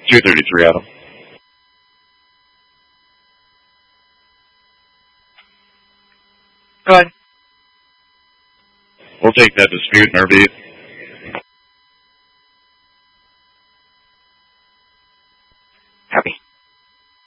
233, Adam. Go ahead. We'll take that dispute in our beat.